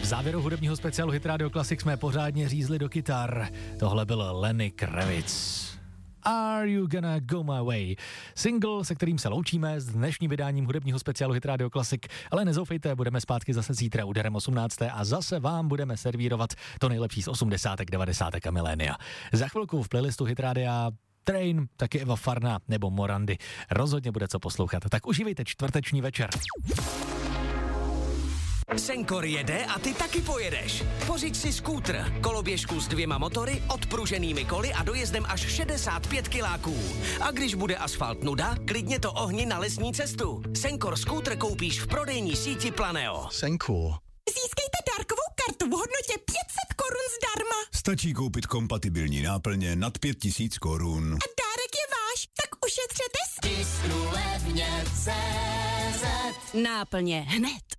závěru hudebního speciálu Hit Radio Classic jsme pořádně řízli do kytar. Tohle byl Lenny Kravitz. Are You Gonna Go My Way? Single, se kterým se loučíme s dnešním vydáním hudebního speciálu Hit Radio Classic. Ale nezoufejte, budeme zpátky zase zítra úderem 18. a zase vám budeme servírovat to nejlepší z 80., 90. a milénia. Za chvilku v playlistu Hit Radia Train, taky Eva Farna nebo Morandy. Rozhodně bude co poslouchat. Tak užívejte čtvrteční večer. Senkor jede a ty taky pojedeš. Pořiď si skútr, koloběžku s 2 motory, odpruženými koly a dojezdem až 65 kiláků. A když bude asfalt nuda, klidně to ohni na lesní cestu. Senkor skútr koupíš v prodejní síti Planeo. Senkor. Získejte dárkovou kartu v hodnotě 500 korun zdarma. Stačí koupit kompatibilní náplně nad 5000 korun. A dárek je váš, tak ušetřete Tisknu levně CZ. náplně hned.